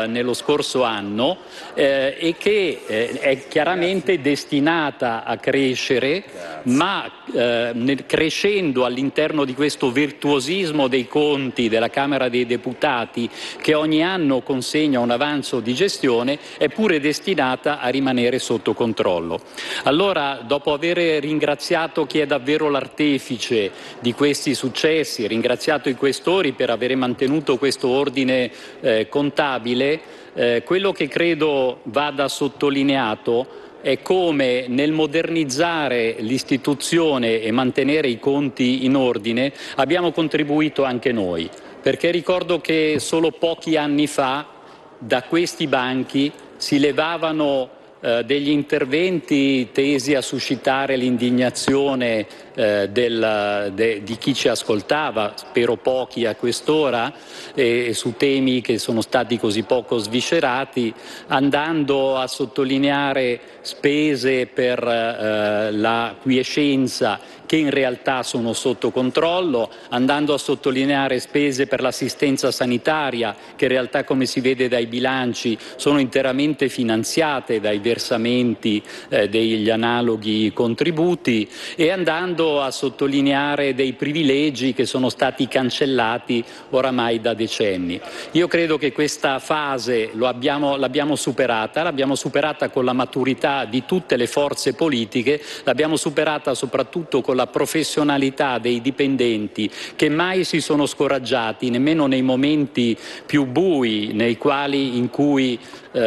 nello scorso anno e che è chiaramente destinata a crescere, ma crescendo all'interno di questo virtuosismo dei conti della Camera dei Deputati, che ogni anno consegna un avanzo di gestione, è pure destinata a rimanere sotto controllo. Allora, dopo aver ringraziato chi è davvero l'artefice di questi successi, ringraziato i Questori per aver mantenuto questo ordine contabile, quello che credo vada sottolineato è come nel modernizzare l'istituzione e mantenere i conti in ordine abbiamo contribuito anche noi, perché ricordo che solo pochi anni fa da questi banchi si levavano degli interventi tesi a suscitare l'indignazione di chi ci ascoltava, spero pochi a quest'ora, su temi che sono stati così poco sviscerati, andando a sottolineare spese per la quiescenza che in realtà sono sotto controllo, andando a sottolineare spese per l'assistenza sanitaria che in realtà, come si vede dai bilanci, sono interamente finanziate dai versamenti degli analoghi contributi, e andando a sottolineare dei privilegi che sono stati cancellati oramai da decenni. Io credo che questa fase l'abbiamo superata con la maturità di tutte le forze politiche, l'abbiamo superata soprattutto con la professionalità dei dipendenti, che mai si sono scoraggiati, nemmeno nei momenti più bui dei quali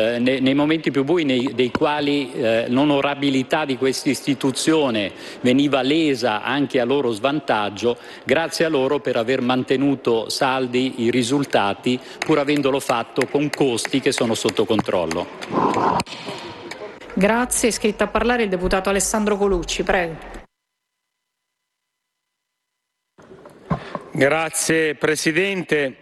l'onorabilità di questa istituzione veniva lesa anche a loro svantaggio. Grazie a loro per aver mantenuto saldi i risultati, pur avendolo fatto con costi che sono sotto controllo. Grazie. È iscritto a parlare il deputato Alessandro Colucci. Prego. Grazie Presidente.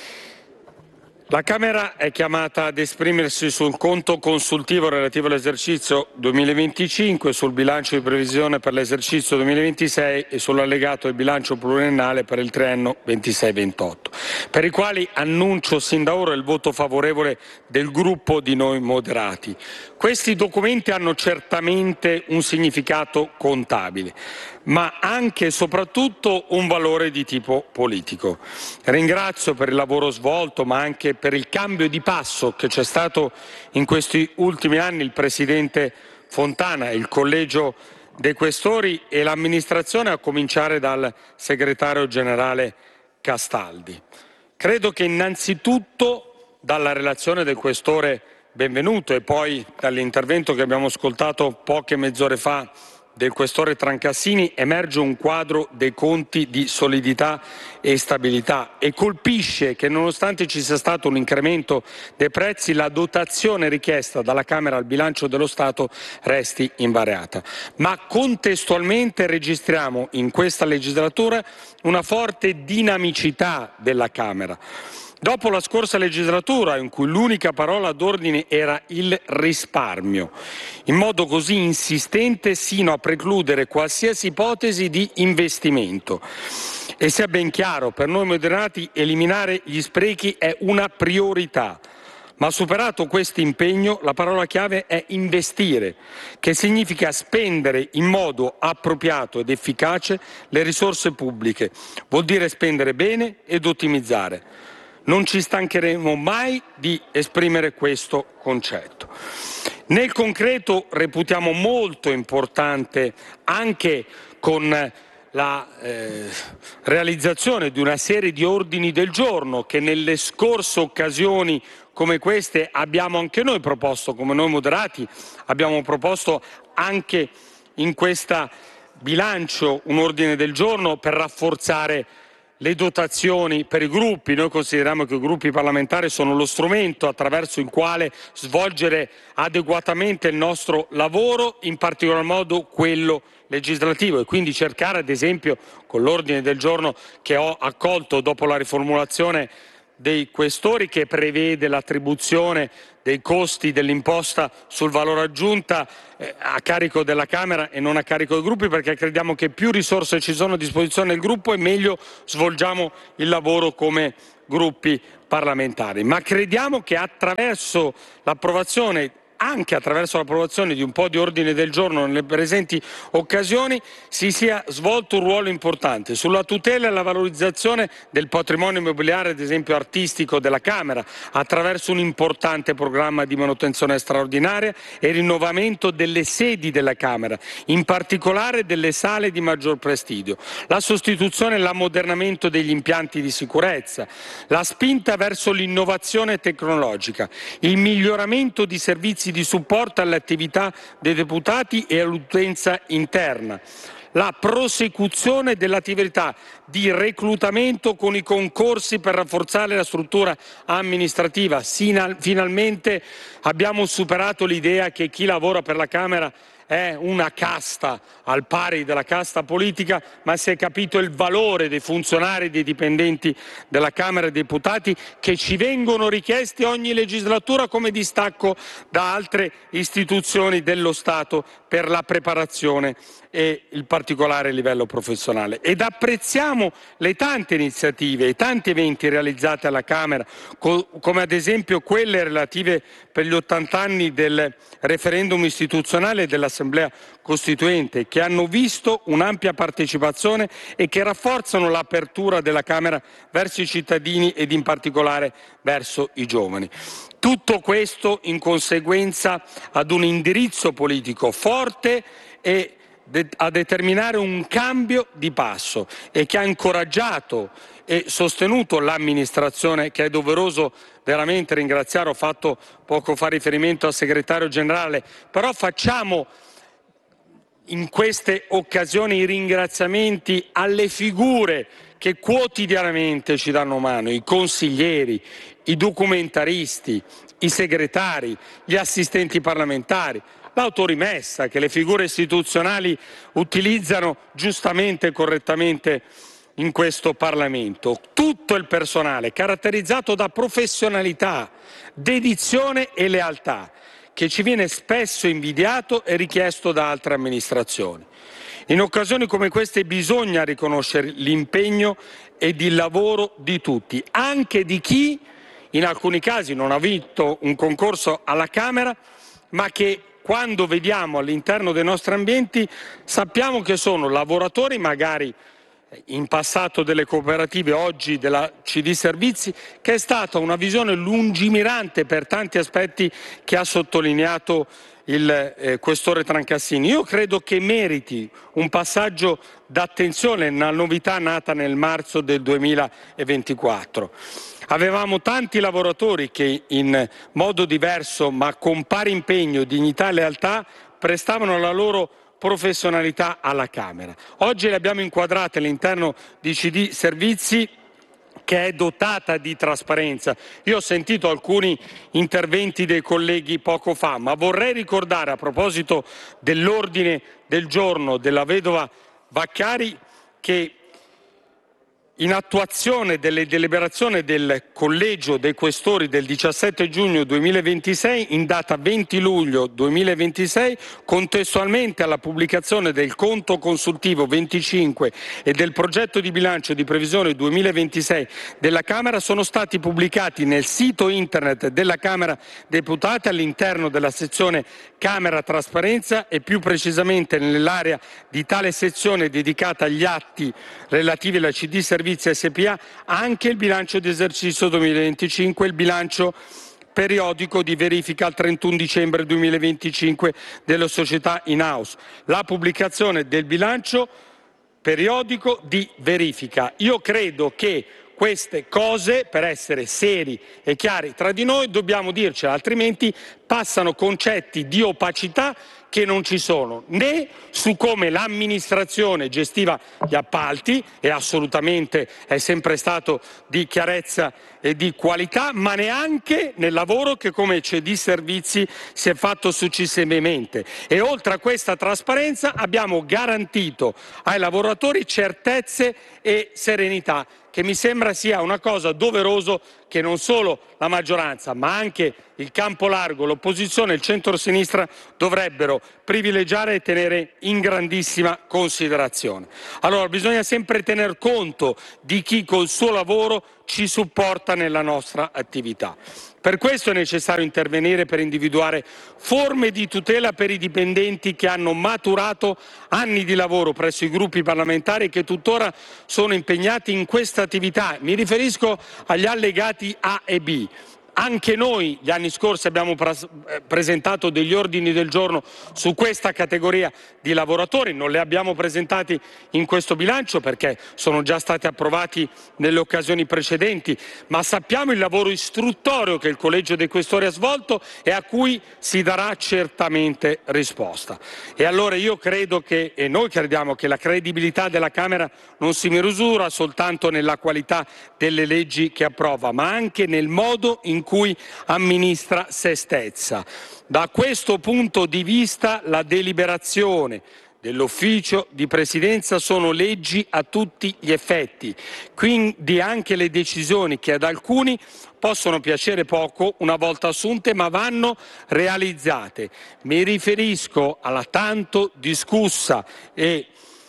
La Camera è chiamata ad esprimersi sul conto consultivo relativo all'esercizio 2025, sul bilancio di previsione per l'esercizio 2026 e sull'allegato del bilancio pluriennale per il triennio 26-28, per i quali annuncio sin da ora il voto favorevole del gruppo di Noi Moderati. Questi documenti hanno certamente un significato contabile, ma anche e soprattutto un valore di tipo politico. Ringrazio per il lavoro svolto, ma anche per il cambio di passo che c'è stato in questi ultimi anni il Presidente Fontana, il Collegio dei Questori e l'amministrazione, a cominciare dal Segretario Generale Castaldi. Credo che innanzitutto dalla relazione del Questore Benvenuto e poi dall'intervento che abbiamo ascoltato poche mezz'ore fa del Questore Trancassini emerge un quadro dei conti di solidità e stabilità, e colpisce che nonostante ci sia stato un incremento dei prezzi, la dotazione richiesta dalla Camera al bilancio dello Stato resti invariata. Ma contestualmente registriamo in questa legislatura una forte dinamicità della Camera. Dopo la scorsa legislatura, in cui l'unica parola d'ordine era il risparmio, in modo così insistente sino a precludere qualsiasi ipotesi di investimento. E sia ben chiaro, per noi moderati eliminare gli sprechi è una priorità. Ma superato questo impegno, la parola chiave è investire, che significa spendere in modo appropriato ed efficace le risorse pubbliche. Vuol dire spendere bene ed ottimizzare. Non ci stancheremo mai di esprimere questo concetto. Nel concreto reputiamo molto importante, anche con la realizzazione di una serie di ordini del giorno che nelle scorse occasioni come queste abbiamo anche noi proposto, come Noi Moderati abbiamo proposto anche in questa bilancio un ordine del giorno per rafforzare le dotazioni per i gruppi. Noi consideriamo che i gruppi parlamentari sono lo strumento attraverso il quale svolgere adeguatamente il nostro lavoro, in particolar modo quello legislativo, e quindi cercare, ad esempio, con l'ordine del giorno che ho accolto dopo la riformulazione dei Questori, che prevede l'attribuzione dei costi dell'imposta sul valore aggiunta a carico della Camera e non a carico dei gruppi, perché crediamo che più risorse ci sono a disposizione del gruppo e meglio svolgiamo il lavoro come gruppi parlamentari. Ma crediamo che anche attraverso l'approvazione di un po' di ordine del giorno nelle presenti occasioni, si sia svolto un ruolo importante sulla tutela e la valorizzazione del patrimonio immobiliare, ad esempio artistico, della Camera, attraverso un importante programma di manutenzione straordinaria e rinnovamento delle sedi della Camera, in particolare delle sale di maggior prestigio, la sostituzione e l'ammodernamento degli impianti di sicurezza, la spinta verso l'innovazione tecnologica, il miglioramento di servizi di supporto alle attività dei deputati e all'utenza interna, la prosecuzione dell'attività di reclutamento con i concorsi per rafforzare la struttura amministrativa. Finalmente abbiamo superato l'idea che chi lavora per la Camera è una casta al pari della casta politica, ma si è capito il valore dei funzionari e dei dipendenti della Camera dei Deputati, che ci vengono richiesti ogni legislatura come distacco da altre istituzioni dello Stato per la preparazione e il particolare livello professionale. Ed apprezziamo le tante iniziative e tanti eventi realizzati alla Camera, come ad esempio quelle relative per gli 80 anni del referendum istituzionale e dell'Assemblea Costituente, che hanno visto un'ampia partecipazione e che rafforzano l'apertura della Camera verso i cittadini ed in particolare verso i giovani. Tutto questo in conseguenza ad un indirizzo politico forte e a determinare un cambio di passo, e che ha incoraggiato e sostenuto l'amministrazione, che è doveroso veramente ringraziare. Ho fatto poco fa riferimento al segretario generale, però facciamo in queste occasioni i ringraziamenti alle figure che quotidianamente ci danno mano: i consiglieri, i documentaristi, i segretari, gli assistenti parlamentari, l'autorimessa che le figure istituzionali utilizzano giustamente e correttamente in questo Parlamento. Tutto il personale caratterizzato da professionalità, dedizione e lealtà, che ci viene spesso invidiato e richiesto da altre amministrazioni. In occasioni come queste bisogna riconoscere l'impegno ed il lavoro di tutti, anche di chi in alcuni casi non ha vinto un concorso alla Camera, ma che quando vediamo all'interno dei nostri ambienti sappiamo che sono lavoratori, magari in passato delle cooperative, oggi della CD Servizi, che è stata una visione lungimirante per tanti aspetti che ha sottolineato il questore Trancassini. Io credo che meriti un passaggio d'attenzione la novità nata nel marzo del 2024. Avevamo tanti lavoratori che in modo diverso, ma con pari impegno, dignità e lealtà, prestavano la loro professionalità alla Camera. Oggi le abbiamo inquadrate all'interno di CD Servizi, che è dotata di trasparenza. Io ho sentito alcuni interventi dei colleghi poco fa, ma vorrei ricordare, a proposito dell'ordine del giorno della vedova Vaccari, che in attuazione delle deliberazioni del Collegio dei Questori del 17 giugno 2026, in data 20 luglio 2026, contestualmente alla pubblicazione del conto consultivo 25 e del progetto di bilancio di previsione 2026 della Camera, sono stati pubblicati nel sito internet della Camera dei Deputati, all'interno della sezione Camera Trasparenza e più precisamente nell'area di tale sezione dedicata agli atti relativi alla CD Servizi SPA, anche il bilancio di esercizio 2025 e il bilancio periodico di verifica al 31 dicembre 2025 delle società in house, la pubblicazione del bilancio periodico di verifica. Io credo che queste cose, per essere seri e chiari tra di noi, dobbiamo dircela, altrimenti passano concetti di opacità che non ci sono, né su come l'amministrazione gestiva gli appalti, e assolutamente è sempre stato di chiarezza e di qualità, ma neanche nel lavoro che come CD Servizi si è fatto successivamente. E oltre a questa trasparenza abbiamo garantito ai lavoratori certezze e serenità, che mi sembra sia una cosa doverosa che non solo la maggioranza, ma anche il campo largo, l'opposizione e il centro-sinistra dovrebbero davvero privilegiare e tenere in grandissima considerazione. Allora bisogna sempre tener conto di chi col suo lavoro ci supporta nella nostra attività. Per questo è necessario intervenire per individuare forme di tutela per i dipendenti che hanno maturato anni di lavoro presso i gruppi parlamentari e che tuttora sono impegnati in questa attività. Mi riferisco agli allegati A e B. Anche noi gli anni scorsi abbiamo presentato degli ordini del giorno su questa categoria di lavoratori, non li abbiamo presentati in questo bilancio perché sono già stati approvati nelle occasioni precedenti, ma sappiamo il lavoro istruttorio che il Collegio dei Questori ha svolto e a cui si darà certamente risposta. E allora io credo che, e noi crediamo che la credibilità della Camera non si misura soltanto nella qualità delle leggi che approva, ma anche nel modo in cui amministra se stessa. Da questo punto di vista la deliberazione dell'Ufficio di Presidenza sono leggi a tutti gli effetti, quindi anche le decisioni che ad alcuni possono piacere poco una volta assunte ma vanno realizzate. Mi riferisco alla tanto discussa e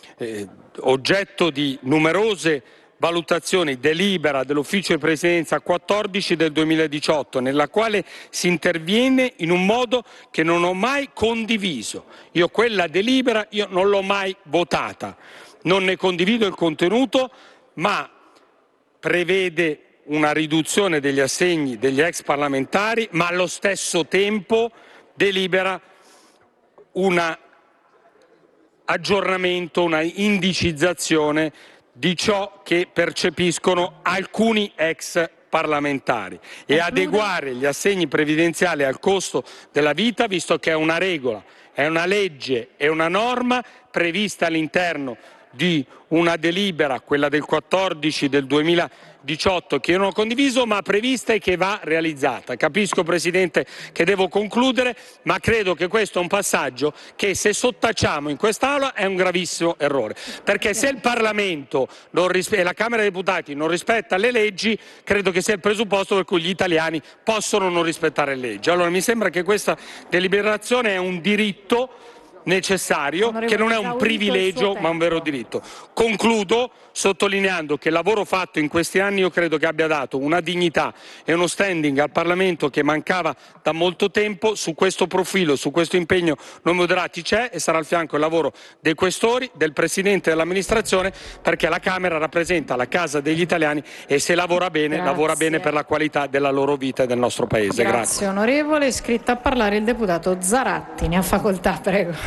oggetto di numerose valutazioni delibera dell'Ufficio di Presidenza 14 del 2018, nella quale si interviene in un modo che non ho mai condiviso. Io quella delibera non l'ho mai votata, non ne condivido il contenuto, ma prevede una riduzione degli assegni degli ex parlamentari, ma allo stesso tempo delibera un aggiornamento, una indicizzazione di ciò che percepiscono alcuni ex parlamentari e adeguare gli assegni previdenziali al costo della vita, visto che è una regola, è una legge, è una norma prevista all'interno di una delibera, quella del 14 del 2018, che io non ho condiviso, ma prevista e che va realizzata. Capisco, Presidente, che devo concludere, ma credo che questo è un passaggio che, se sottacciamo in quest'Aula, è un gravissimo errore. Perché se il Parlamento e la Camera dei Deputati non rispetta le leggi, credo che sia il presupposto per cui gli italiani possono non rispettare le leggi. Allora mi sembra che questa deliberazione è un diritto necessario, che non è un privilegio ma un vero diritto. Concludo sottolineando che il lavoro fatto in questi anni io credo che abbia dato una dignità e uno standing al Parlamento che mancava da molto tempo. Su questo profilo, su questo impegno Noi Moderati c'è e sarà al fianco il lavoro dei Questori, del Presidente dell'amministrazione, perché la Camera rappresenta la casa degli italiani e se lavora bene, lavora bene per la qualità della loro vita e del nostro Paese. Grazie onorevole. È iscritto a parlare il deputato Zaratti. Ne ha facoltà, prego.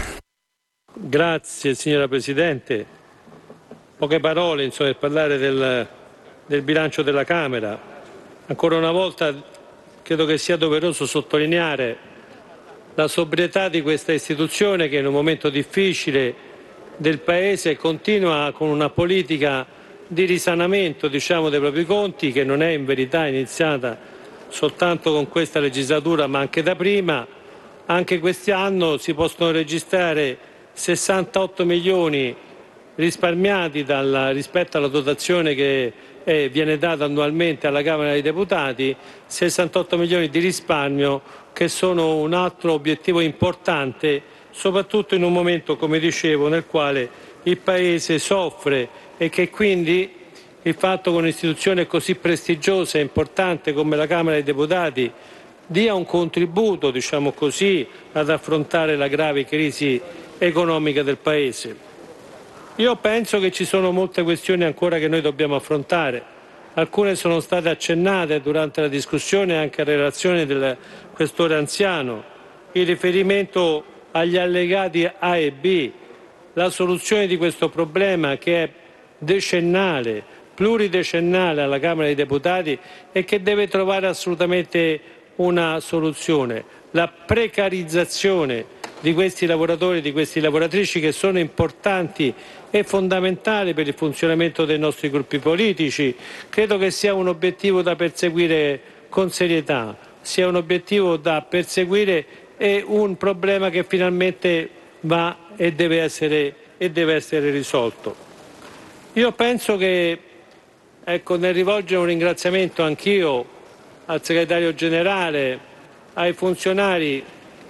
Grazie signora Presidente. Poche parole per parlare del bilancio della Camera. Ancora una volta credo che sia doveroso sottolineare la sobrietà di questa istituzione che in un momento difficile del Paese continua con una politica di risanamento dei propri conti, che non è in verità iniziata soltanto con questa legislatura ma anche da prima. Anche quest'anno si possono registrare 68 milioni risparmiati rispetto alla dotazione che viene data annualmente alla Camera dei Deputati, 68 milioni di risparmio che sono un altro obiettivo importante, soprattutto in un momento, come dicevo, nel quale il Paese soffre e che quindi il fatto che un'istituzione così prestigiosa e importante come la Camera dei Deputati dia un contributo, ad affrontare la grave crisi economica del Paese. Io penso che ci sono molte questioni ancora che noi dobbiamo affrontare. Alcune sono state accennate durante la discussione anche in relazione del Questore anziano, il riferimento agli allegati A e B, la soluzione di questo problema che è decennale, pluridecennale alla Camera dei Deputati e che deve trovare assolutamente una soluzione. La precarizzazione di questi lavoratori e di queste lavoratrici, che sono importanti e fondamentali per il funzionamento dei nostri gruppi politici, credo che sia un obiettivo da perseguire con serietà, sia un obiettivo da perseguire e un problema che finalmente va e deve essere risolto. Io penso che, nel rivolgere un ringraziamento anch'io al Segretario Generale, ai funzionari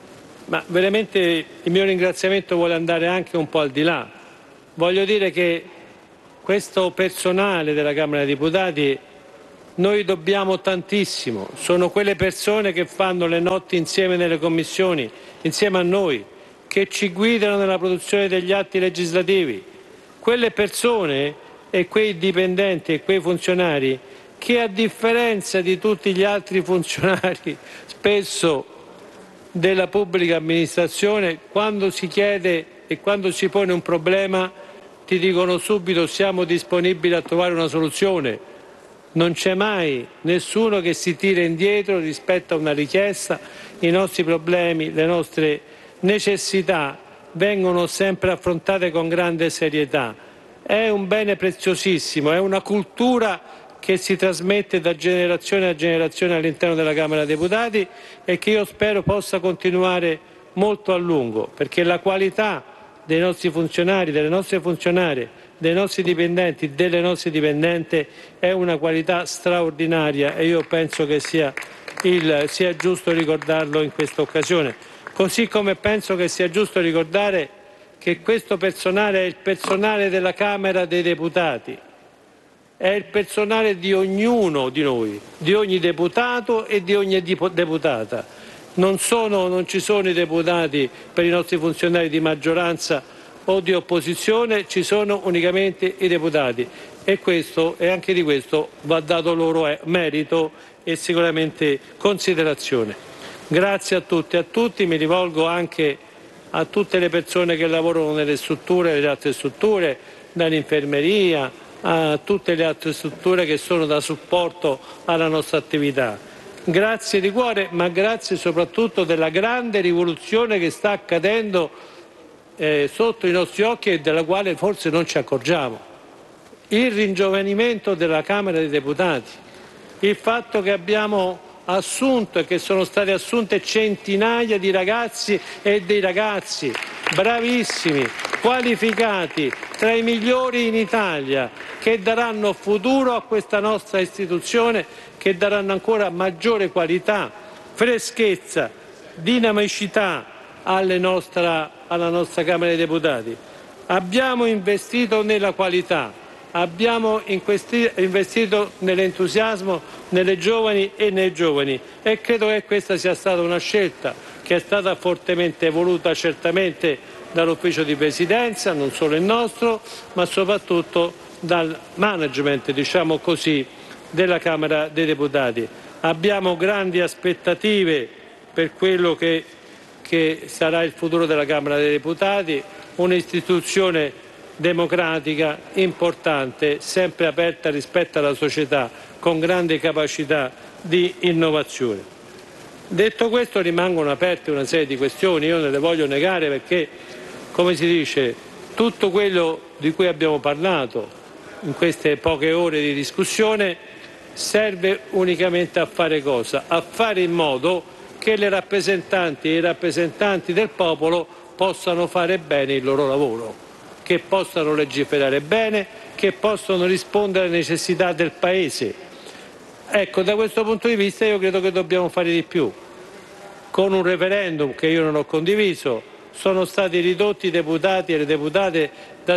ma veramente il mio ringraziamento vuole andare anche un po' al di là. Voglio dire che questo personale della Camera dei Deputati noi dobbiamo tantissimo, sono quelle persone che fanno le notti insieme nelle commissioni, insieme a noi, che ci guidano nella produzione degli atti legislativi, quelle persone e quei dipendenti e quei funzionari che, a differenza di tutti gli altri funzionari spesso della pubblica amministrazione, quando si chiede e quando si pone un problema ti dicono subito siamo disponibili a trovare una soluzione. Non c'è mai nessuno che si tira indietro rispetto a una richiesta, i nostri problemi, le nostre necessità vengono sempre affrontate con grande serietà. È un bene preziosissimo, è una cultura che si trasmette da generazione a generazione all'interno della Camera dei Deputati e che io spero possa continuare molto a lungo, perché la qualità dei nostri funzionari, delle nostre funzionarie, dei nostri dipendenti, delle nostre dipendenti è una qualità straordinaria e io penso che sia giusto ricordarlo in questa occasione. Così come penso che sia giusto ricordare che questo personale è il personale della Camera dei Deputati, è il personale di ognuno di noi, di ogni deputato e di ogni deputata. Non ci sono i deputati per i nostri funzionari di maggioranza o di opposizione, ci sono unicamente i deputati e anche di questo va dato loro merito e sicuramente considerazione. Grazie a tutti e a tutti, mi rivolgo anche a tutte le persone che lavorano nelle altre strutture, dall'infermeria a tutte le altre strutture che sono da supporto alla nostra attività. Grazie di cuore, ma grazie soprattutto della grande rivoluzione che sta accadendo sotto i nostri occhi e della quale forse non ci accorgiamo. Il ringiovanimento della Camera dei Deputati, il fatto che abbiamo assunto e che sono state assunte centinaia di ragazzi e dei ragazzi bravissimi, qualificati, tra i migliori in Italia, che daranno futuro a questa nostra istituzione, che daranno ancora maggiore qualità, freschezza, dinamicità alla nostra Camera dei Deputati. Abbiamo investito nella qualità, abbiamo investito nell'entusiasmo, nelle giovani e nei giovani e credo che questa sia stata una scelta che è stata fortemente voluta certamente dall'ufficio di presidenza, non solo il nostro, ma soprattutto dal management, diciamo così, della Camera dei Deputati. Abbiamo grandi aspettative per quello che sarà il futuro della Camera dei Deputati, un'istituzione democratica importante, sempre aperta rispetto alla società, con grande capacità di innovazione. Detto questo, rimangono aperte una serie di questioni, io non le voglio negare perché, come si dice, tutto quello di cui abbiamo parlato in queste poche ore di discussione serve unicamente a fare cosa? A fare in modo che le rappresentanti e i rappresentanti del popolo possano fare bene il loro lavoro, che possano legiferare bene, che possano rispondere alle necessità del Paese. Ecco, da questo punto di vista io credo che dobbiamo fare di più. Con un referendum che io non ho condiviso sono stati ridotti i deputati e le deputate da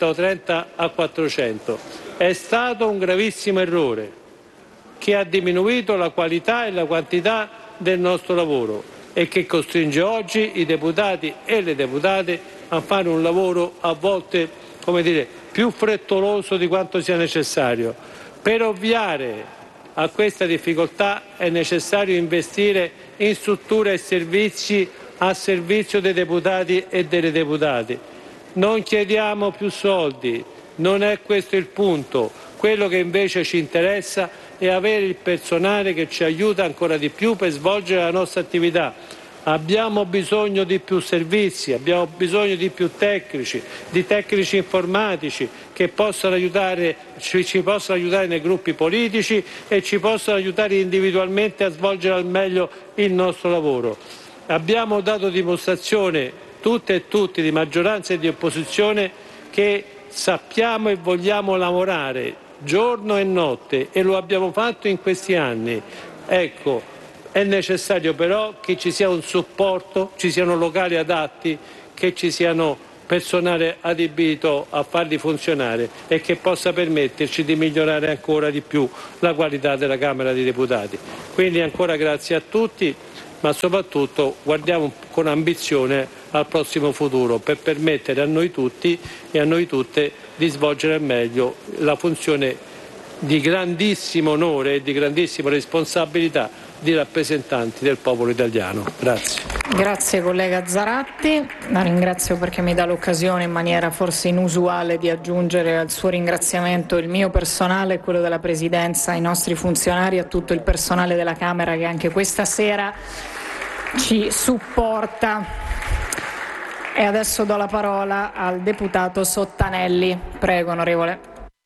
630 a 400. È stato un gravissimo errore che ha diminuito la qualità e la quantità del nostro lavoro e che costringe oggi i deputati e le deputate a fare un lavoro a volte, come dire, più frettoloso di quanto sia necessario. Per ovviare a questa difficoltà è necessario investire in strutture e servizi a servizio dei deputati e delle deputate. Non chiediamo più soldi, non è questo il punto. Quello che invece ci interessa è avere il personale che ci aiuta ancora di più per svolgere la nostra attività. Abbiamo bisogno di più servizi, abbiamo bisogno di più tecnici, di tecnici informatici che possano ci possano aiutare nei gruppi politici e ci possano aiutare individualmente a svolgere al meglio il nostro lavoro. Abbiamo dato dimostrazione, tutte e tutti, di maggioranza e di opposizione, che sappiamo e vogliamo lavorare giorno e notte e lo abbiamo fatto in questi anni. Ecco, È necessario però che ci sia un supporto, ci siano locali adatti, che ci siano personale adibito a farli funzionare e che possa permetterci di migliorare ancora di più la qualità della Camera dei Deputati. Quindi ancora grazie a tutti, ma soprattutto guardiamo con ambizione al prossimo futuro per permettere a noi tutti e a noi tutte di svolgere al meglio la funzione di grandissimo onore e di grandissima responsabilità di rappresentanti del popolo italiano. Grazie. Grazie collega Zaratti, la ringrazio perché mi dà l'occasione in maniera forse inusuale di aggiungere al suo ringraziamento il mio personale e quello della Presidenza, ai nostri funzionari, a tutto il personale della Camera che anche questa sera ci supporta. E adesso do la parola al deputato Sottanelli. Prego, onorevole.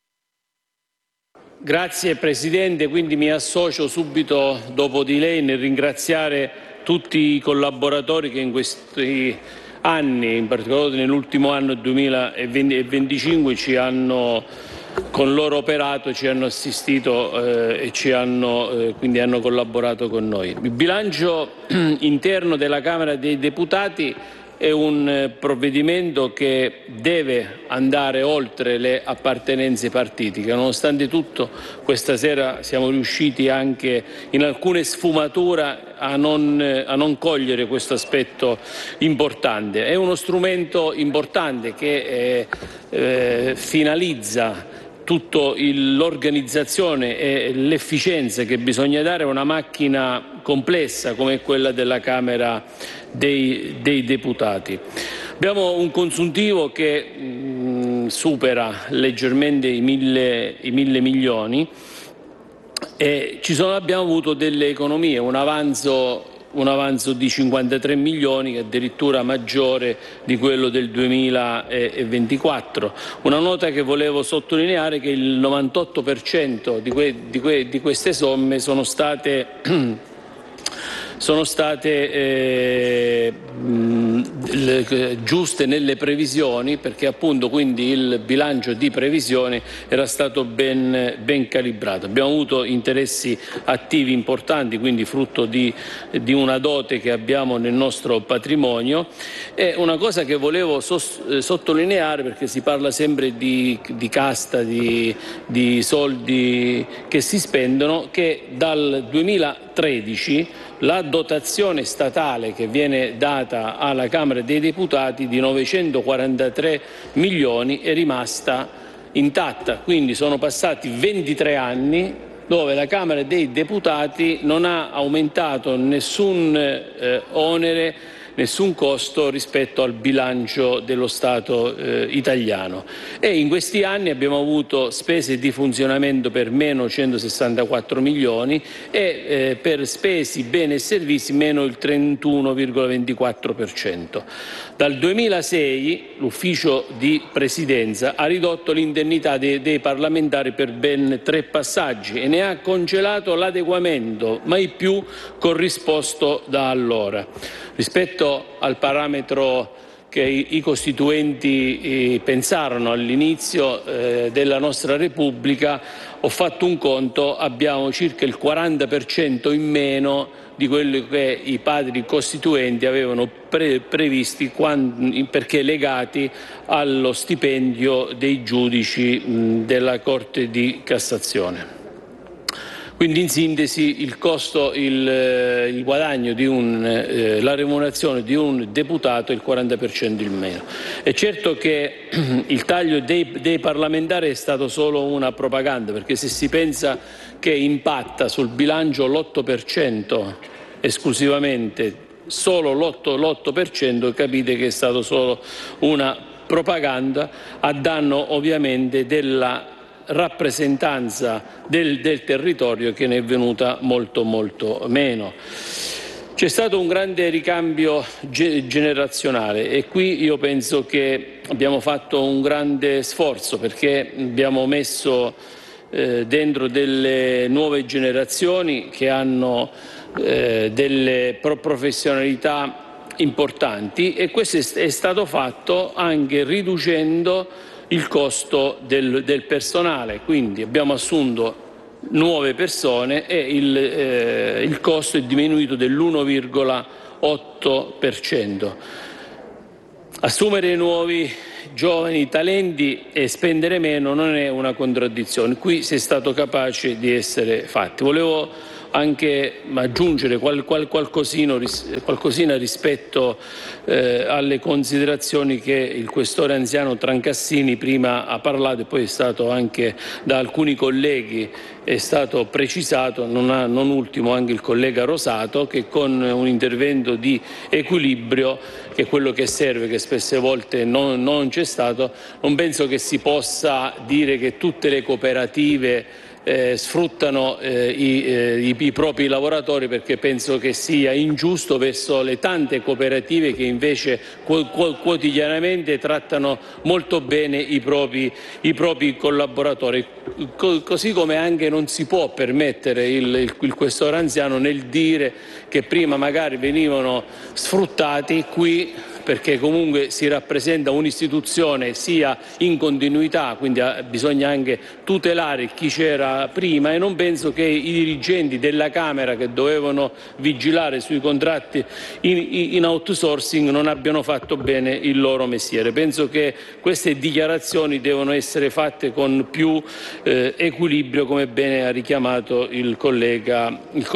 Grazie Presidente, quindi mi associo subito dopo di lei nel ringraziare tutti i collaboratori che in questi anni, in particolare nell'ultimo anno 2025, ci hanno, con il loro operato, ci hanno assistito e quindi hanno collaborato con noi. Il bilancio interno della Camera dei Deputati è un provvedimento che deve andare oltre le appartenenze partitiche. Nonostante tutto, questa sera siamo riusciti anche in alcune sfumature a non cogliere questo aspetto importante. È uno strumento importante che finalizza tutta l'organizzazione e l'efficienza che bisogna dare a una macchina complessa come quella della Camera dei Deputati. Abbiamo un consuntivo che supera leggermente i 1.000 milioni e abbiamo avuto delle economie, un avanzo di 53 milioni, che è addirittura maggiore di quello del 2024. Una nota che volevo sottolineare è che il 98% di queste somme sono state giuste nelle previsioni, perché appunto quindi il bilancio di previsione era stato ben calibrato. Abbiamo avuto interessi attivi importanti, quindi frutto di una dote che abbiamo nel nostro patrimonio. E una cosa che volevo sottolineare, perché si parla sempre di casta, di soldi che si spendono, che dal 2013 la dotazione statale che viene data alla Camera dei Deputati di 943 milioni è rimasta intatta, quindi sono passati 23 anni dove la Camera dei Deputati non ha aumentato nessun onere, nessun costo rispetto al bilancio dello Stato italiano. E in questi anni abbiamo avuto spese di funzionamento per meno 164 milioni e per spesi beni e servizi meno il 31,24%. Dal 2006 l'ufficio di Presidenza ha ridotto l'indennità dei parlamentari per ben 3 passaggi e ne ha congelato l'adeguamento, mai più corrisposto da allora. Rispetto al parametro che i costituenti pensarono all'inizio della nostra Repubblica, ho fatto un conto, abbiamo circa il 40% in meno di quello che i padri costituenti avevano previsti perché legati allo stipendio dei giudici della Corte di Cassazione. Quindi in sintesi il costo, il guadagno la remunerazione di un deputato è il 40% in meno. È certo che il taglio dei parlamentari è stato solo una propaganda, perché se si pensa che impatta sul bilancio l'8% esclusivamente, solo l'8%, capite che è stato solo una propaganda a danno ovviamente della rappresentanza del territorio, che ne è venuta molto meno. C'è stato un grande ricambio generazionale e qui io penso che abbiamo fatto un grande sforzo, perché abbiamo messo dentro delle nuove generazioni che hanno delle professionalità importanti, e questo è stato fatto anche riducendo il costo del personale. Quindi abbiamo assunto nuove persone e il costo è diminuito dell'1,8%. Assumere nuovi giovani talenti e spendere meno non è una contraddizione. Qui si è stato capace di essere fatti. Volevo anche aggiungere qualcosina rispetto alle considerazioni che il questore anziano Trancassini prima ha parlato e poi è stato anche da alcuni colleghi è stato precisato, non ultimo anche il collega Rosato, che con un intervento di equilibrio, che è quello che serve, che spesse volte non c'è stato, non penso che si possa dire che tutte le cooperative sfruttano i propri lavoratori, perché penso che sia ingiusto verso le tante cooperative che invece quotidianamente trattano molto bene i propri collaboratori. Così come anche non si può permettere il questore anziano nel dire che prima magari venivano sfruttati qui, perché comunque si rappresenta un'istituzione sia in continuità, quindi bisogna anche tutelare chi c'era prima, e non penso che i dirigenti della Camera che dovevano vigilare sui contratti in outsourcing non abbiano fatto bene il loro mestiere. Penso che queste dichiarazioni devono essere fatte con più equilibrio, come bene ha richiamato il collega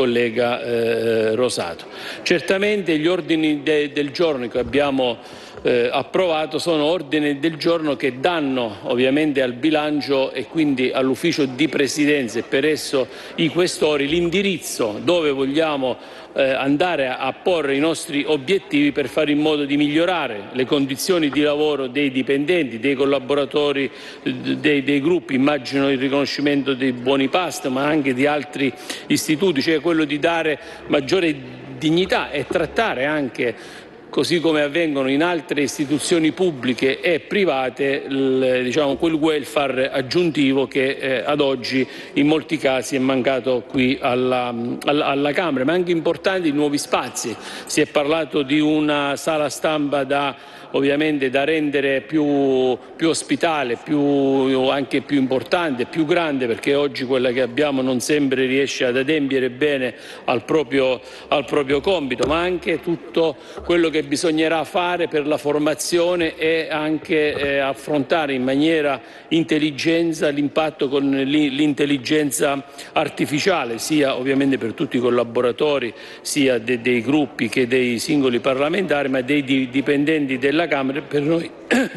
Rosato. Certamente gli ordini del giorno che abbiamo approvato sono ordini del giorno che danno ovviamente al bilancio e quindi all'ufficio di presidenza e per esso i questori l'indirizzo dove vogliamo andare a porre i nostri obiettivi per fare in modo di migliorare le condizioni di lavoro dei dipendenti, dei collaboratori dei gruppi, immagino il riconoscimento dei buoni pasto, ma anche di altri istituti, cioè quello di dare maggiore dignità e trattare anche, così come avvengono in altre istituzioni pubbliche e private, quel welfare aggiuntivo che ad oggi in molti casi è mancato qui alla Camera, ma anche importanti nuovi spazi. Si è parlato di una sala stampa ovviamente da rendere più ospitale, anche più importante, più grande, perché oggi quella che abbiamo non sempre riesce ad adempiere bene al proprio compito, ma anche tutto quello che bisognerà fare per la formazione e anche affrontare in maniera intelligente l'impatto con l'intelligenza artificiale, sia ovviamente per tutti i collaboratori, sia dei gruppi che dei singoli parlamentari, ma dei dipendenti della Camera e per noi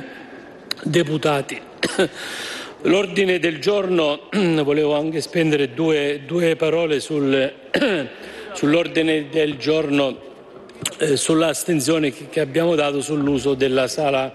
deputati. L'ordine del giorno, volevo anche spendere due parole sull'ordine del giorno, sull'astensione che abbiamo dato sull'uso della sala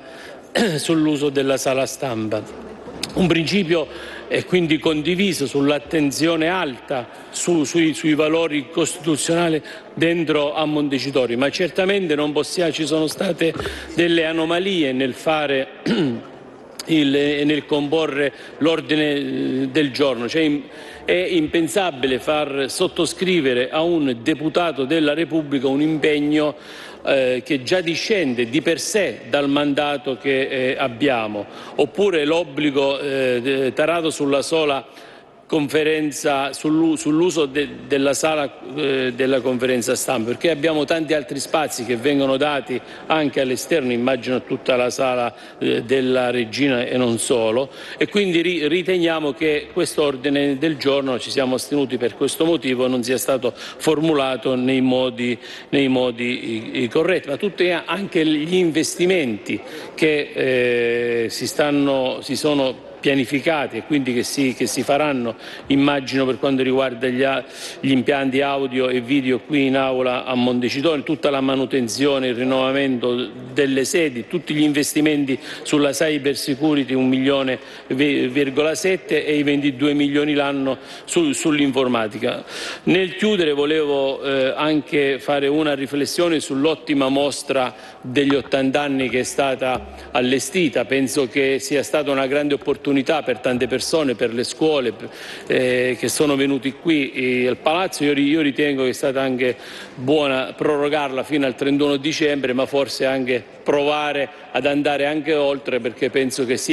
stampa. Un principio è quindi condiviso sull'attenzione alta sui valori costituzionali dentro a Montecitorio, ma certamente ci sono state delle anomalie nel fare nel comporre l'ordine del giorno. È impensabile far sottoscrivere a un deputato della Repubblica un impegno che già discende di per sé dal mandato che abbiamo, oppure l'obbligo tarato sulla sola conferenza, sull'uso della sala della conferenza stampa, perché abbiamo tanti altri spazi che vengono dati anche all'esterno, immagino tutta la sala della Regina e non solo, e quindi riteniamo che questo ordine del giorno, ci siamo astenuti per questo motivo, non sia stato formulato nei modi corretti, ma tutti anche gli investimenti che si sono pianificati e quindi che si faranno, immagino, per quanto riguarda gli impianti audio e video qui in aula a Montecitorio, tutta la manutenzione, il rinnovamento delle sedi, tutti gli investimenti sulla cyber security, 1,7 milioni e i 22 milioni l'anno sull'informatica. Nel chiudere volevo anche fare una riflessione sull'ottima mostra degli 80 anni che è stata allestita. Penso che sia stata una grande opportunità per tante persone, per le scuole che sono venuti qui al Palazzo. Io ritengo che è stata anche buona prorogarla fino al 31 dicembre, ma forse anche provare ad andare anche oltre, perché penso che sia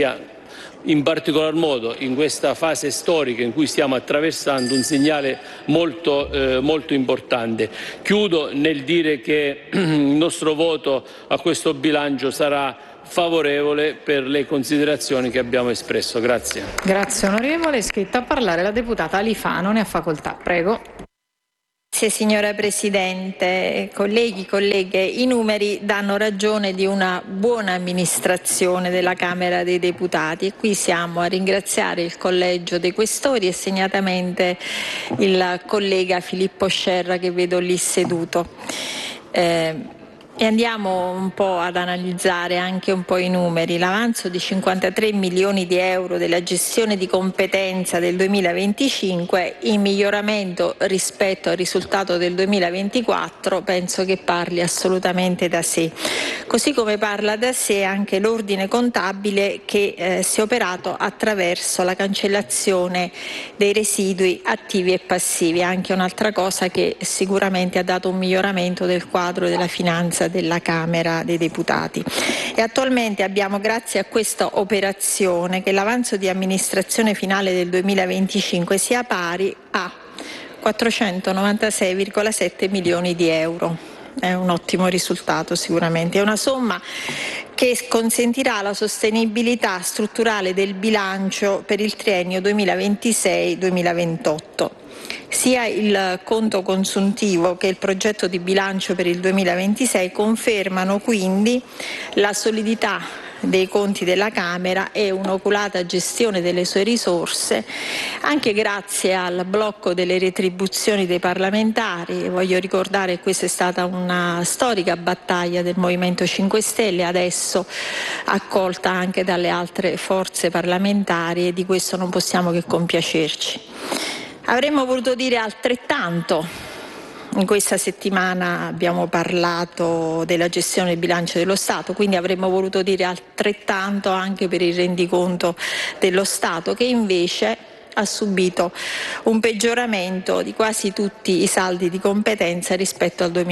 in particolar modo in questa fase storica in cui stiamo attraversando, un segnale molto importante. Chiudo nel dire che il nostro voto a questo bilancio sarà favorevole per le considerazioni che abbiamo espresso. Grazie. Grazie onorevole. È iscritta a parlare la deputata Alifano, ne ha facoltà. Prego. Grazie signora Presidente, colleghi, colleghe, i numeri danno ragione di una buona amministrazione della Camera dei Deputati e qui siamo a ringraziare il Collegio dei Questori e segnatamente il collega Filippo Scerra che vedo lì seduto. E andiamo un po' ad analizzare anche un po' i numeri. L'avanzo di 53 milioni di euro della gestione di competenza del 2025 in miglioramento rispetto al risultato del 2024 penso che parli assolutamente da sé. Così come parla da sé anche l'ordine contabile che si è operato attraverso la cancellazione dei residui attivi e passivi, anche un'altra cosa che sicuramente ha dato un miglioramento del quadro della finanza della Camera dei Deputati. E attualmente abbiamo, grazie a questa operazione, che l'avanzo di amministrazione finale del 2025 sia pari a 496,7 milioni di euro. È un ottimo risultato sicuramente, è una somma che consentirà la sostenibilità strutturale del bilancio per il triennio 2026-2028. Sia il conto consuntivo che il progetto di bilancio per il 2026 confermano quindi la solidità dei conti della Camera e un'oculata gestione delle sue risorse, anche grazie al blocco delle retribuzioni dei parlamentari. Voglio ricordare che questa è stata una storica battaglia del Movimento 5 Stelle, adesso accolta anche dalle altre forze parlamentari, e di questo non possiamo che compiacerci. Avremmo voluto dire altrettanto. In questa settimana abbiamo parlato della gestione del bilancio dello Stato, quindi avremmo voluto dire altrettanto anche per il rendiconto dello Stato, che invece ha subito un peggioramento di quasi tutti i saldi di competenza rispetto al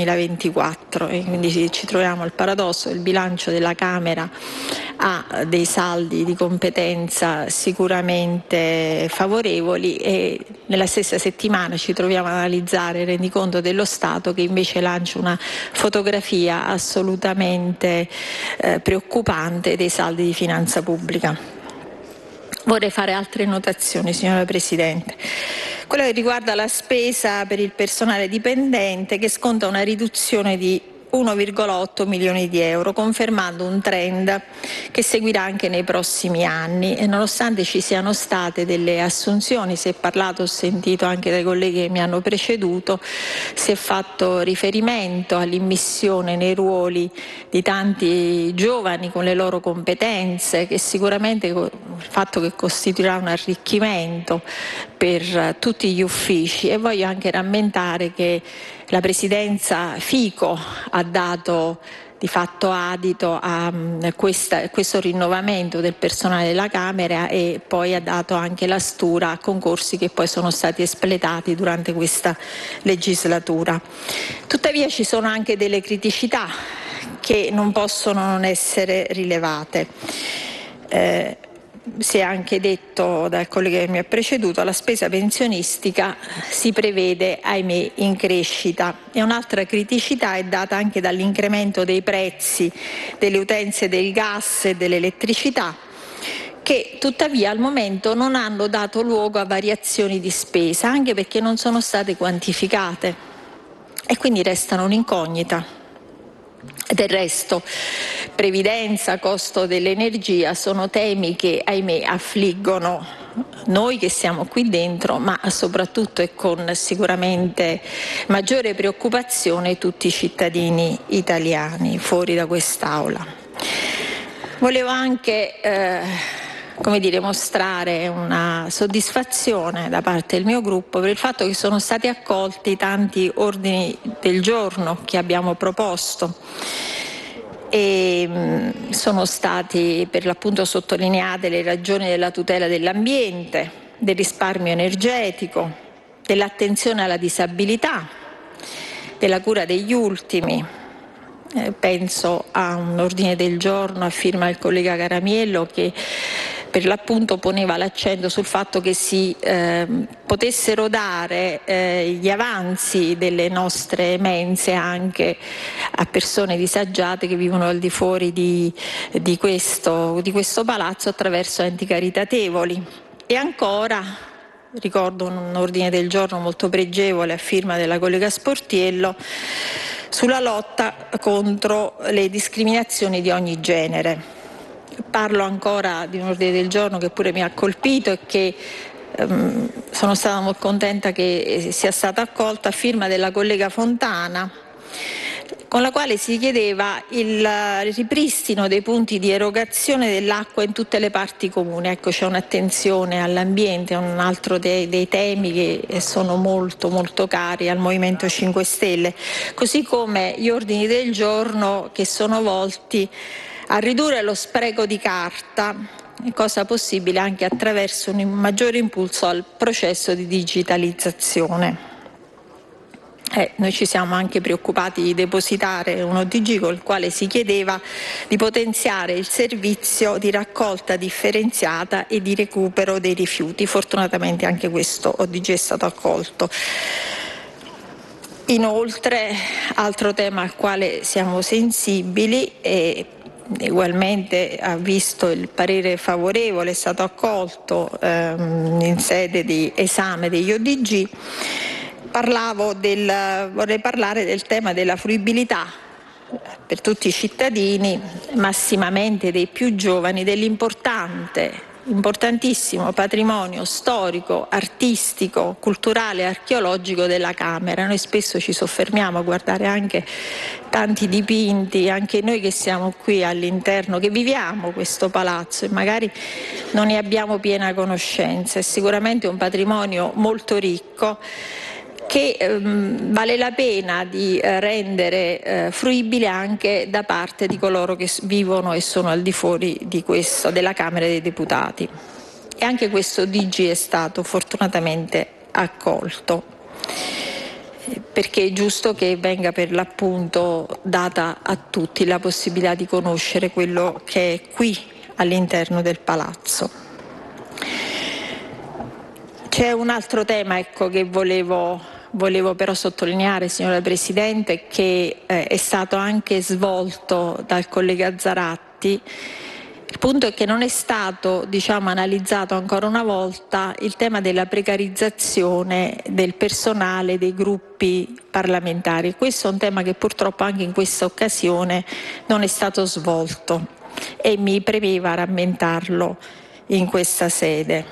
2024 e quindi ci troviamo al paradosso: il bilancio della Camera ha dei saldi di competenza sicuramente favorevoli e nella stessa settimana ci troviamo ad analizzare il rendiconto dello Stato che invece lancia una fotografia assolutamente preoccupante dei saldi di finanza pubblica. Vorrei fare altre notazioni, signora Presidente. Quella che riguarda la spesa per il personale dipendente, che sconta una riduzione di 1,8 milioni di euro, confermando un trend che seguirà anche nei prossimi anni. E nonostante ci siano state delle assunzioni, si è parlato, ho sentito anche dai colleghi che mi hanno preceduto, si è fatto riferimento all'immissione nei ruoli di tanti giovani con le loro competenze, che sicuramente il fatto che costituirà un arricchimento per tutti gli uffici. E voglio anche rammentare che la Presidenza Fico ha dato di fatto adito a questo rinnovamento del personale della Camera e poi ha dato anche la stura a concorsi che poi sono stati espletati durante questa legislatura. Tuttavia ci sono anche delle criticità che non possono non essere rilevate. Si è anche detto dal collega che mi ha preceduto, la spesa pensionistica si prevede, ahimè, in crescita. E un'altra criticità è data anche dall'incremento dei prezzi delle utenze del gas e dell'elettricità, che tuttavia al momento non hanno dato luogo a variazioni di spesa, anche perché non sono state quantificate e quindi restano un'incognita. Del resto, previdenza, costo dell'energia sono temi che, ahimè, affliggono noi che siamo qui dentro, ma soprattutto e con sicuramente maggiore preoccupazione tutti i cittadini italiani fuori da quest'Aula. Volevo anche mostrare una soddisfazione da parte del mio gruppo per il fatto che sono stati accolti tanti ordini del giorno che abbiamo proposto e sono stati per l'appunto sottolineate le ragioni della tutela dell'ambiente, del risparmio energetico, dell'attenzione alla disabilità, della cura degli ultimi. Penso a un ordine del giorno a firma del collega Caramiello che per l'appunto poneva l'accento sul fatto che si potessero dare gli avanzi delle nostre mense anche a persone disagiate che vivono al di fuori di questo palazzo attraverso enti caritatevoli. E ancora ricordo un ordine del giorno molto pregevole a firma della collega Sportiello sulla lotta contro le discriminazioni di ogni genere. Parlo ancora di un ordine del giorno che pure mi ha colpito e che sono stata molto contenta che sia stato accolto, a firma della collega Fontana, con la quale si chiedeva il ripristino dei punti di erogazione dell'acqua in tutte le parti comuni. Ecco, c'è un'attenzione all'ambiente, è un altro dei temi che sono molto molto cari al Movimento 5 Stelle, così come gli ordini del giorno che sono volti a ridurre lo spreco di carta, cosa possibile anche attraverso un maggiore impulso al processo di digitalizzazione. Noi ci siamo anche preoccupati di depositare un ODG col quale si chiedeva di potenziare il servizio di raccolta differenziata e di recupero dei rifiuti. Fortunatamente anche questo ODG è stato accolto. Inoltre, altro tema al quale siamo sensibili e ugualmente ha visto il parere favorevole, è stato accolto in sede di esame degli ODG. Vorrei parlare del tema della fruibilità per tutti i cittadini, massimamente dei più giovani, importantissimo patrimonio storico, artistico, culturale e archeologico della Camera. Noi spesso ci soffermiamo a guardare anche tanti dipinti, anche noi che siamo qui all'interno, che viviamo questo palazzo e magari non ne abbiamo piena conoscenza. È sicuramente un patrimonio molto ricco che vale la pena di rendere fruibile anche da parte di coloro che vivono e sono al di fuori della Camera dei Deputati. E anche questo DG è stato fortunatamente accolto, perché è giusto che venga per l'appunto data a tutti la possibilità di conoscere quello che è qui all'interno del palazzo. C'è un altro tema, che volevo però sottolineare, signora Presidente, che è stato anche svolto dal collega Zaratti. Il punto è che non è stato, analizzato ancora una volta il tema della precarizzazione del personale dei gruppi parlamentari. Questo è un tema che purtroppo anche in questa occasione non è stato svolto e mi premeva rammentarlo in questa sede.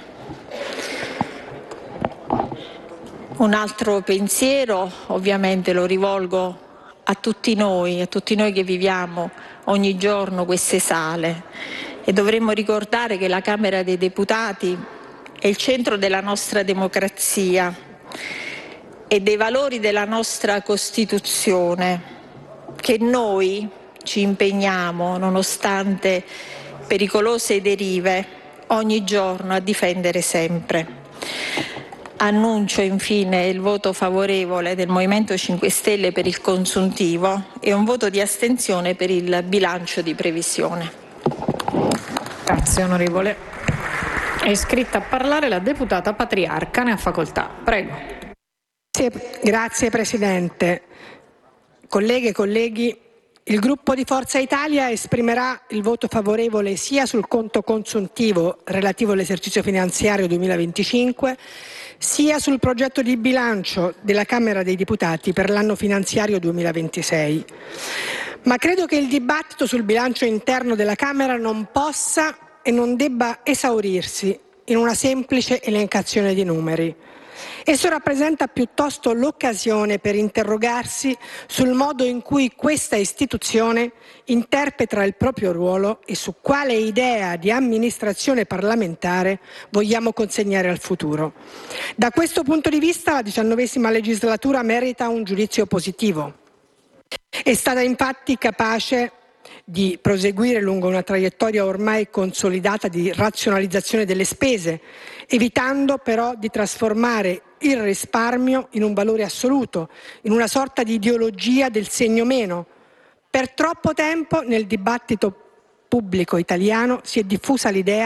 Un altro pensiero ovviamente lo rivolgo a tutti noi che viviamo ogni giorno queste sale, e dovremmo ricordare che la Camera dei Deputati è il centro della nostra democrazia e dei valori della nostra Costituzione, che noi ci impegniamo, nonostante pericolose derive, ogni giorno a difendere sempre. Annuncio infine il voto favorevole del Movimento 5 Stelle per il consuntivo e un voto di astensione per il bilancio di previsione. Grazie onorevole. È iscritta a parlare la deputata Patriarca, ne ha facoltà. Prego. Grazie Presidente. Colleghe e colleghi, il gruppo di Forza Italia esprimerà il voto favorevole sia sul conto consuntivo relativo all'esercizio finanziario 2025, sia sul progetto di bilancio della Camera dei Deputati per l'anno finanziario 2026. Ma credo che il dibattito sul bilancio interno della Camera non possa e non debba esaurirsi in una semplice elencazione di numeri. Esso rappresenta piuttosto l'occasione per interrogarsi sul modo in cui questa istituzione interpreta il proprio ruolo e su quale idea di amministrazione parlamentare vogliamo consegnare al futuro. Da questo punto di vista la 19ª legislatura merita un giudizio positivo. È stata infatti capace di proseguire lungo una traiettoria ormai consolidata di razionalizzazione delle spese, evitando però di trasformare il risparmio in un valore assoluto, in una sorta di ideologia del segno meno. Per troppo tempo nel dibattito pubblico italiano si è diffusa l'idea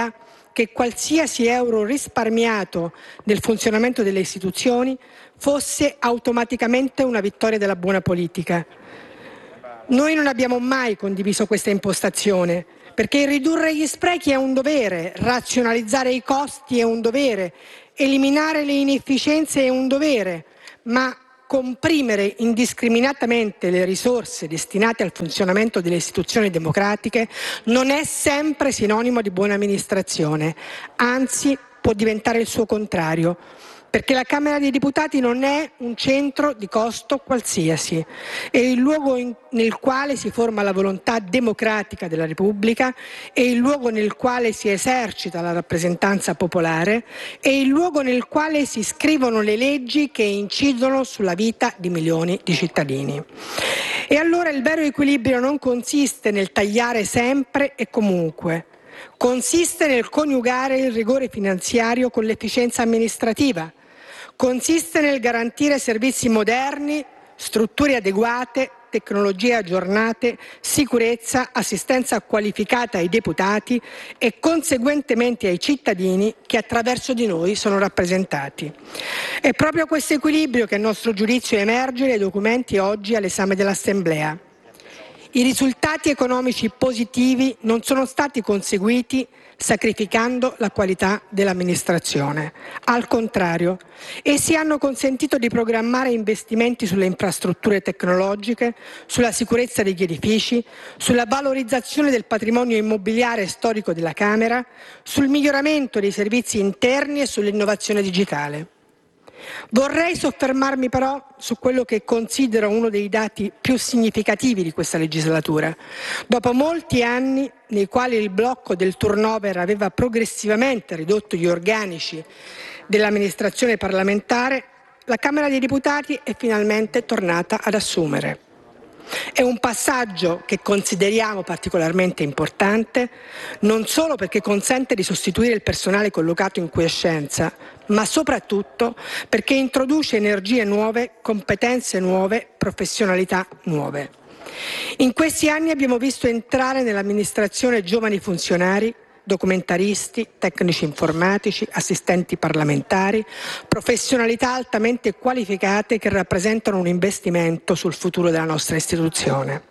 che qualsiasi euro risparmiato nel funzionamento delle istituzioni fosse automaticamente una vittoria della buona politica. Noi non abbiamo mai condiviso questa impostazione, perché ridurre gli sprechi è un dovere, razionalizzare i costi è un dovere, eliminare le inefficienze è un dovere, ma comprimere indiscriminatamente le risorse destinate al funzionamento delle istituzioni democratiche non è sempre sinonimo di buona amministrazione, anzi può diventare il suo contrario, perché la Camera dei Deputati non è un centro di costo qualsiasi, è il luogo nel quale si forma la volontà democratica della Repubblica, è il luogo nel quale si esercita la rappresentanza popolare, è il luogo nel quale si scrivono le leggi che incidono sulla vita di milioni di cittadini. E allora il vero equilibrio non consiste nel tagliare sempre e comunque, consiste nel coniugare il rigore finanziario con l'efficienza amministrativa, consiste nel garantire servizi moderni, strutture adeguate, tecnologie aggiornate, sicurezza, assistenza qualificata ai deputati e conseguentemente ai cittadini che attraverso di noi sono rappresentati. È proprio questo equilibrio che a nostro giudizio emerge dai documenti oggi all'esame dell'Assemblea. I risultati economici positivi non sono stati conseguiti sacrificando la qualità dell'amministrazione. Al contrario, essi hanno consentito di programmare investimenti sulle infrastrutture tecnologiche, sulla sicurezza degli edifici, sulla valorizzazione del patrimonio immobiliare storico della Camera, sul miglioramento dei servizi interni e sull'innovazione digitale. Vorrei soffermarmi però su quello che considero uno dei dati più significativi di questa legislatura. Dopo molti anni nei quali il blocco del turnover aveva progressivamente ridotto gli organici dell'amministrazione parlamentare, la Camera dei Deputati è finalmente tornata ad assumere. È un passaggio che consideriamo particolarmente importante, non solo perché consente di sostituire il personale collocato in quiescenza, ma soprattutto perché introduce energie nuove, competenze nuove, professionalità nuove. In questi anni abbiamo visto entrare nell'amministrazione giovani funzionari, documentaristi, tecnici informatici, assistenti parlamentari, professionalità altamente qualificate che rappresentano un investimento sul futuro della nostra istituzione.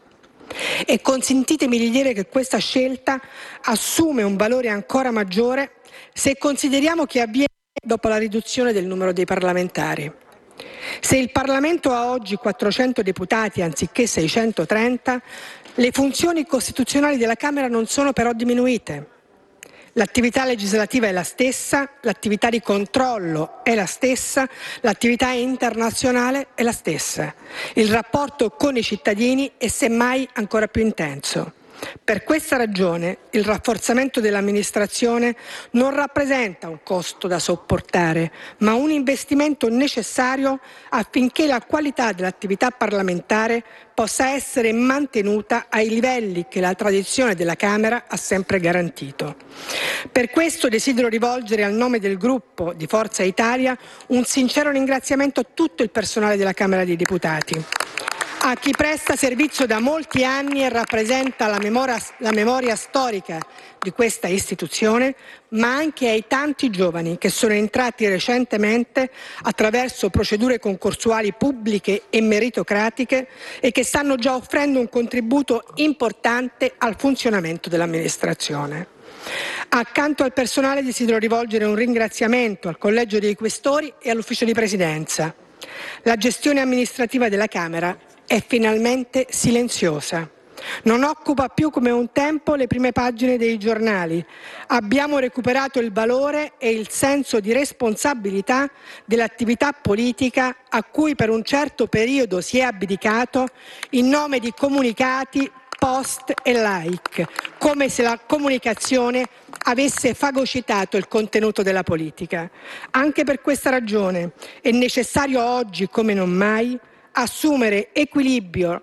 E consentitemi di dire che questa scelta assume un valore ancora maggiore se consideriamo che avviene dopo la riduzione del numero dei parlamentari. Se il Parlamento ha oggi 400 deputati anziché 630, le funzioni costituzionali della Camera non sono però diminuite. L'attività legislativa è la stessa, l'attività di controllo è la stessa, l'attività internazionale è la stessa. Il rapporto con i cittadini è semmai ancora più intenso. Per questa ragione il rafforzamento dell'amministrazione non rappresenta un costo da sopportare, ma un investimento necessario affinché la qualità dell'attività parlamentare possa essere mantenuta ai livelli che la tradizione della Camera ha sempre garantito. Per questo desidero rivolgere al nome del gruppo di Forza Italia un sincero ringraziamento a tutto il personale della Camera dei Deputati, a chi presta servizio da molti anni e rappresenta la memoria storica di questa istituzione, ma anche ai tanti giovani che sono entrati recentemente attraverso procedure concorsuali pubbliche e meritocratiche e che stanno già offrendo un contributo importante al funzionamento dell'amministrazione. Accanto al personale desidero rivolgere un ringraziamento al Collegio dei Questori e all'Ufficio di Presidenza. La gestione amministrativa della Camera è finalmente silenziosa. Non occupa più come un tempo le prime pagine dei giornali. Abbiamo recuperato il valore e il senso di responsabilità dell'attività politica a cui per un certo periodo si è abdicato in nome di comunicati, post e like, come se la comunicazione avesse fagocitato il contenuto della politica. Anche per questa ragione è necessario oggi, come non mai, assumere equilibrio,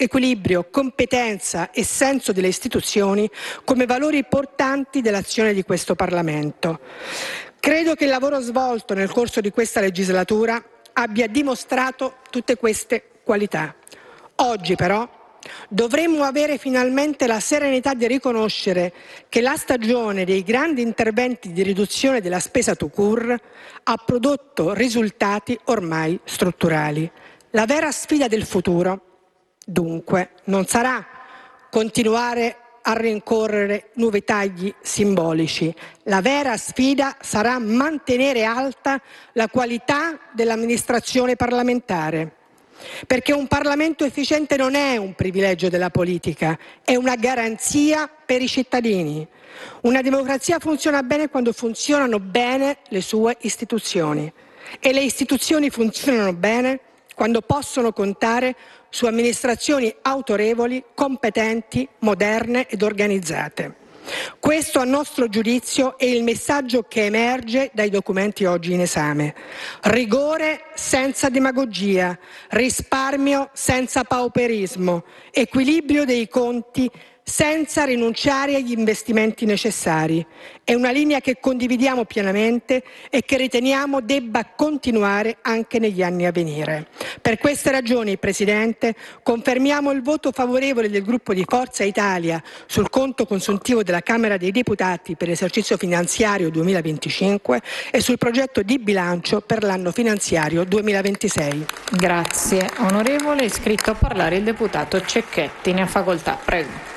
competenza e senso delle istituzioni come valori portanti dell'azione di questo Parlamento. Credo che il lavoro svolto nel corso di questa legislatura abbia dimostrato tutte queste qualità. Oggi però Dovremmo avere finalmente la serenità di riconoscere che la stagione dei grandi interventi di riduzione della spesa tout court ha prodotto risultati ormai strutturali. La vera sfida del futuro, dunque, non sarà continuare a rincorrere nuovi tagli simbolici. La vera sfida sarà mantenere alta la qualità dell'amministrazione parlamentare. Perché un Parlamento efficiente non è un privilegio della politica, è una garanzia per i cittadini. Una democrazia funziona bene quando funzionano bene le sue istituzioni e le istituzioni funzionano bene quando possono contare su amministrazioni autorevoli, competenti, moderne ed organizzate. Questo, a nostro giudizio, è il messaggio che emerge dai documenti oggi in esame. Rigore senza demagogia, risparmio senza pauperismo, equilibrio dei conti senza rinunciare agli investimenti necessari. È una linea che condividiamo pienamente e che riteniamo debba continuare anche negli anni a venire. Per queste ragioni, Presidente, confermiamo il voto favorevole del gruppo di Forza Italia sul conto consuntivo della Camera dei Deputati per l'esercizio finanziario 2025 e sul progetto di bilancio per l'anno finanziario 2026. Grazie. Onorevole, è iscritto a parlare il deputato Cecchetti. Ne ha facoltà. Prego.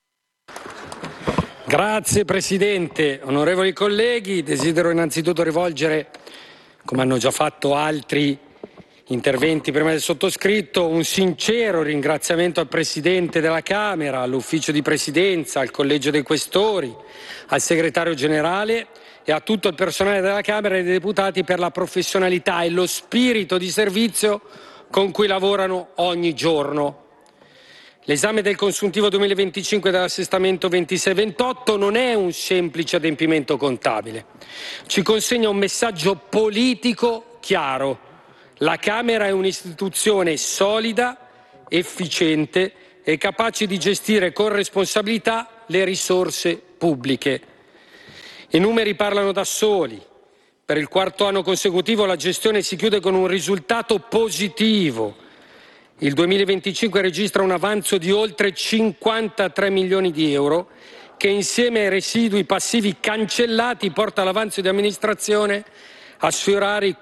Grazie Presidente, onorevoli colleghi, desidero innanzitutto rivolgere, come hanno già fatto altri interventi prima del sottoscritto, un sincero ringraziamento al Presidente della Camera, all'Ufficio di Presidenza, al Collegio dei Questori, al Segretario Generale e a tutto il personale della Camera dei Deputati per la professionalità e lo spirito di servizio con cui lavorano ogni giorno. L'esame del consuntivo 2025 dell'assestamento 26-28 non è un semplice adempimento contabile. Ci consegna un messaggio politico chiaro. La Camera è un'istituzione solida, efficiente e capace di gestire con responsabilità le risorse pubbliche. I numeri parlano da soli. Per il quarto anno consecutivo la gestione si chiude con un risultato positivo. Il 2025 registra un avanzo di oltre 53 milioni di euro che insieme ai residui passivi cancellati porta l'avanzo di amministrazione a sfiorare i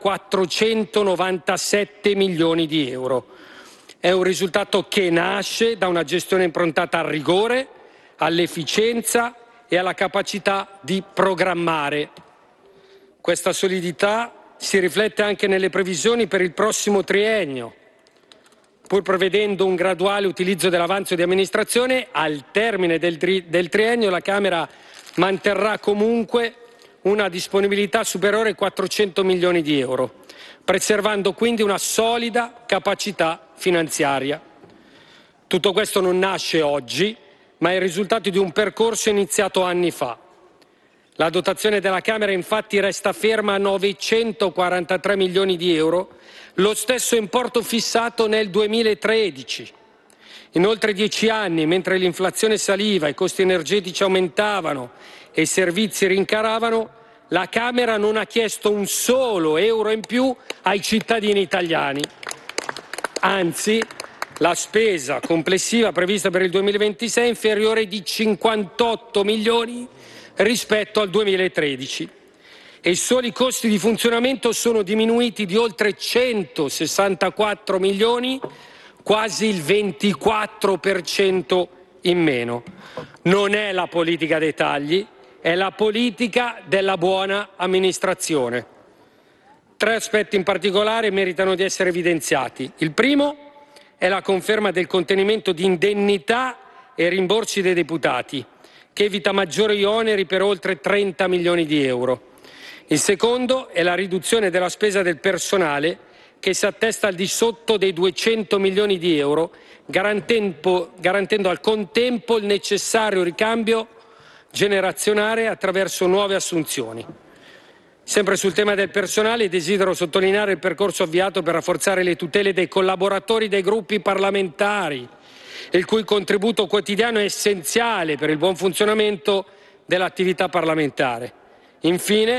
497 milioni di euro. È un risultato che nasce da una gestione improntata al rigore, all'efficienza e alla capacità di programmare. Questa solidità si riflette anche nelle previsioni per il prossimo triennio. Pur prevedendo un graduale utilizzo dell'avanzo di amministrazione, al termine del triennio la Camera manterrà comunque una disponibilità superiore ai 400 milioni di euro, preservando quindi una solida capacità finanziaria. Tutto questo non nasce oggi, ma è il risultato di un percorso iniziato anni fa. La dotazione della Camera infatti resta ferma a 943 milioni di euro, lo stesso importo fissato nel 2013. In oltre 10 anni, mentre l'inflazione saliva, i costi energetici aumentavano e i servizi rincaravano, la Camera non ha chiesto un solo euro in più ai cittadini italiani. Anzi, la spesa complessiva prevista per il 2026 è inferiore di 58 milioni rispetto al 2013. E i soli costi di funzionamento sono diminuiti di oltre 164 milioni, quasi il 24% in meno. Non è la politica dei tagli, è la politica della buona amministrazione. 3 aspetti in particolare meritano di essere evidenziati. Il primo è la conferma del contenimento di indennità e rimborsi dei deputati, che evita maggiori oneri per oltre 30 milioni di euro. Il secondo è la riduzione della spesa del personale che si attesta al di sotto dei 200 milioni di euro, garantendo al contempo il necessario ricambio generazionale attraverso nuove assunzioni. Sempre sul tema del personale desidero sottolineare il percorso avviato per rafforzare le tutele dei collaboratori dei gruppi parlamentari, il cui contributo quotidiano è essenziale per il buon funzionamento dell'attività parlamentare. Infine,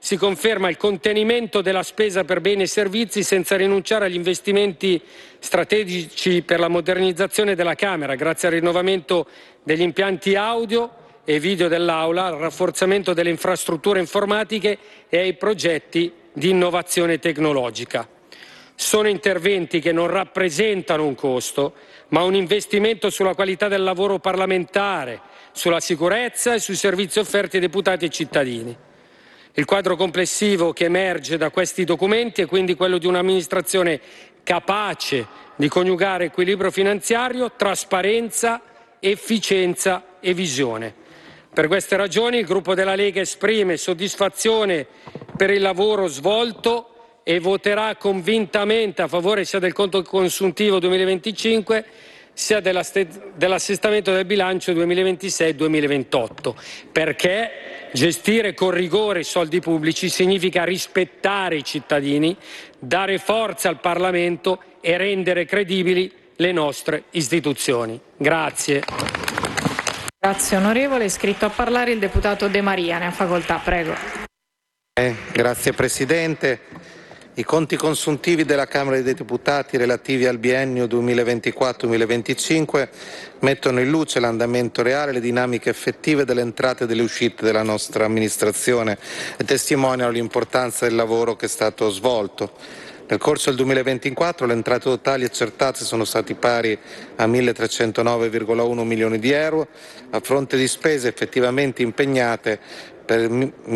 si conferma il contenimento della spesa per beni e servizi senza rinunciare agli investimenti strategici per la modernizzazione della Camera, grazie al rinnovamento degli impianti audio e video dell'Aula, al rafforzamento delle infrastrutture informatiche e ai progetti di innovazione tecnologica. Sono interventi che non rappresentano un costo, ma un investimento sulla qualità del lavoro parlamentare, sulla sicurezza e sui servizi offerti ai deputati e cittadini. Il quadro complessivo che emerge da questi documenti è quindi quello di un'amministrazione capace di coniugare equilibrio finanziario, trasparenza, efficienza e visione. Per queste ragioni il gruppo della Lega esprime soddisfazione per il lavoro svolto e voterà convintamente a favore sia del conto consuntivo 2025 sia dell'assestamento del bilancio 2026-2028, perché gestire con rigore i soldi pubblici significa rispettare i cittadini, dare forza al Parlamento e rendere credibili le nostre istituzioni. Grazie. Grazie onorevole. È iscritto a parlare il deputato De Maria. Ne ha facoltà, prego. Grazie Presidente. I conti consuntivi della Camera dei Deputati relativi al biennio 2024-2025 mettono in luce l'andamento reale e le dinamiche effettive delle entrate e delle uscite della nostra amministrazione e testimoniano l'importanza del lavoro che è stato svolto. Nel corso del 2024 le entrate totali accertate sono stati pari a 1.309,1 milioni di euro, a fronte di spese effettivamente impegnate per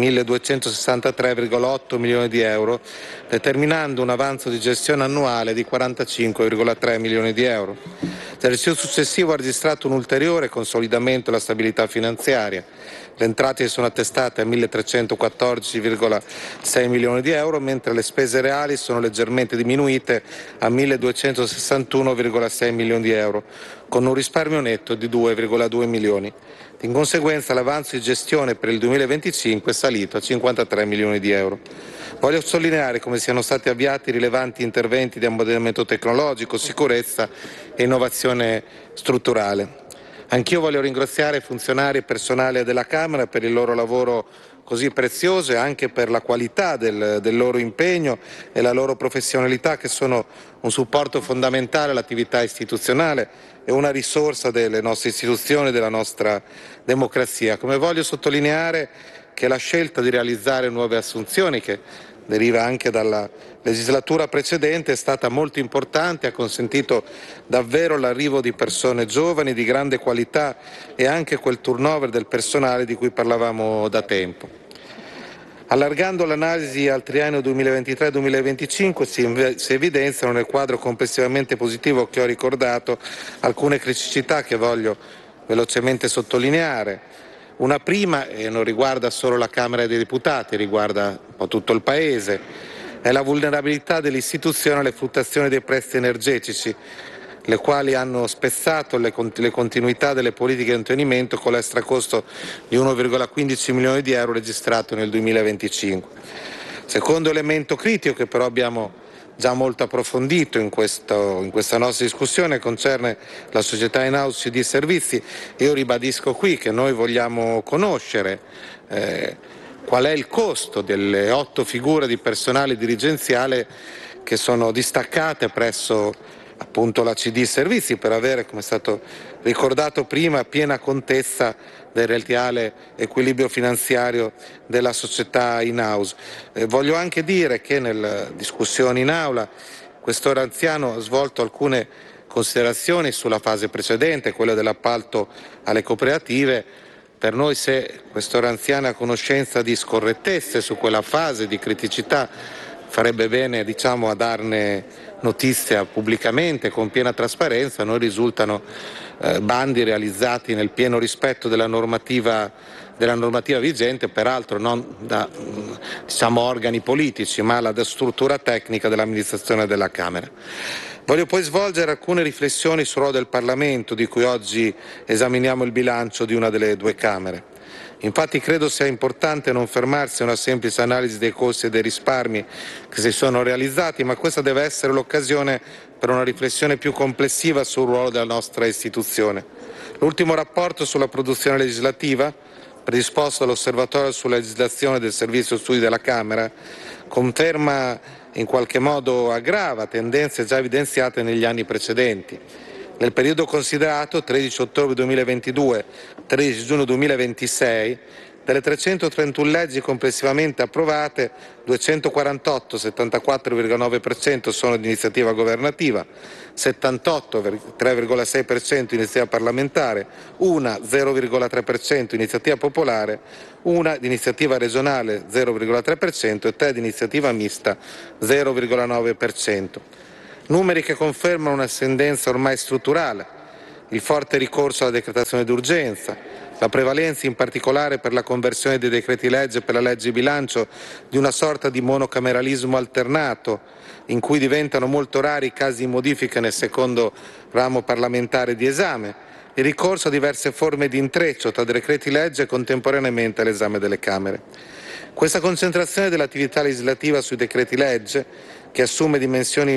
1.263,8 milioni di euro, determinando un avanzo di gestione annuale di 45,3 milioni di euro. L'esercizio successivo ha registrato un ulteriore consolidamento della stabilità finanziaria. Le entrate sono attestate a 1.314,6 milioni di euro, mentre le spese reali sono leggermente diminuite a 1.261,6 milioni di euro, con un risparmio netto di 2,2 milioni. In conseguenza l'avanzo di gestione per il 2025 è salito a 53 milioni di euro. Voglio sottolineare come siano stati avviati rilevanti interventi di ammodernamento tecnologico, sicurezza e innovazione strutturale. Anch'io voglio ringraziare i funzionari e personale della Camera per il loro lavoro così prezioso e anche per la qualità del loro impegno e la loro professionalità, che sono un supporto fondamentale all'attività istituzionale e una risorsa delle nostre istituzioni e della nostra democrazia. Come voglio sottolineare che la scelta di realizzare nuove assunzioni, che deriva anche dalla legislatura precedente, è stata molto importante, ha consentito davvero l'arrivo di persone giovani di grande qualità e anche quel turnover del personale di cui parlavamo da tempo. Allargando l'analisi al triennio 2023-2025 si evidenziano nel quadro complessivamente positivo che ho ricordato alcune criticità che voglio velocemente sottolineare. Una prima, e non riguarda solo la Camera dei Deputati, riguarda un po' tutto il Paese, è la vulnerabilità dell'istituzione alle fluttuazioni dei prezzi energetici, le quali hanno spezzato le continuità delle politiche di contenimento con l'extracosto di 1,15 milioni di euro registrato nel 2025. Secondo elemento critico, che però abbiamo già molto approfondito in questa nostra discussione, concerne la società in-house CD Servizi. Io ribadisco qui che noi vogliamo conoscere qual è il costo delle 8 figure di personale dirigenziale che sono distaccate presso appunto la CD Servizi, per avere, come è stato ricordato prima, piena contezza del reale equilibrio finanziario della società in-house. Voglio anche dire che nelle discussioni in aula il questore anziano ha svolto alcune considerazioni sulla fase precedente, quella dell'appalto alle cooperative. Per noi, se il questore anziano ha conoscenza di scorrettezze su quella fase di criticità, farebbe bene, a darne notizia pubblicamente con piena trasparenza. Noi risultano bandi realizzati nel pieno rispetto della normativa vigente, peraltro non da organi politici, ma la struttura tecnica dell'amministrazione della Camera. Voglio poi svolgere alcune riflessioni sul ruolo del Parlamento, di cui oggi esaminiamo il bilancio di una delle due Camere. Infatti credo sia importante non fermarsi a una semplice analisi dei costi e dei risparmi che si sono realizzati, ma questa deve essere l'occasione per una riflessione più complessiva sul ruolo della nostra istituzione. L'ultimo rapporto sulla produzione legislativa, predisposto dall'Osservatorio sulla legislazione del Servizio Studi della Camera, conferma in qualche modo aggrava tendenze già evidenziate negli anni precedenti. Nel periodo considerato, 13 ottobre 2022-13 giugno 2026, delle 331 leggi complessivamente approvate, 248, 74,9% sono di iniziativa governativa, 78, 3,6% iniziativa parlamentare, una 0,3% iniziativa popolare, una di iniziativa regionale 0,3% e 3 di iniziativa mista 0,9%. Numeri che confermano una tendenza ormai strutturale, il forte ricorso alla decretazione d'urgenza, la prevalenza in particolare per la conversione dei decreti legge e per la legge bilancio di una sorta di monocameralismo alternato, in cui diventano molto rari i casi di modifica nel secondo ramo parlamentare di esame, il ricorso a diverse forme di intreccio tra decreti legge e contemporaneamente all'esame delle Camere. Questa concentrazione dell'attività legislativa sui decreti legge, che assume dimensioni